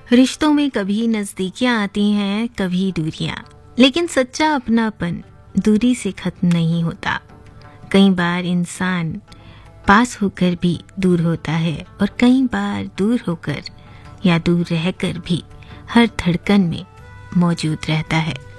रिश्तों में कभी नज़दीकियाँ आती हैं, कभी दूरियाँ, लेकिन सच्चा अपनापन दूरी से खत्म नहीं होता। कई बार इंसान पास होकर भी दूर होता है और कई बार दूर होकर या दूर रहकर भी हर धड़कन में मौजूद रहता है।